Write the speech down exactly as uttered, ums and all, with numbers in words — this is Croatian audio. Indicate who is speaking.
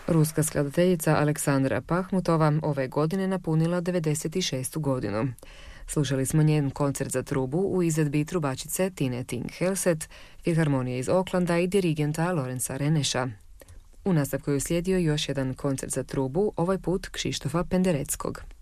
Speaker 1: Ruska skladateljica Aleksandra Pahmutova ove godine napunila devedeset šestu godinu. Slušali smo njen koncert za trubu u izvedbi trubačice Tine Ting Helset, Filharmonije iz Oaklanda i dirigenta Lorenza Reneša. U nastavku je uslijedio još jedan koncert za trubu, ovaj put Kšištofa Pendereckog.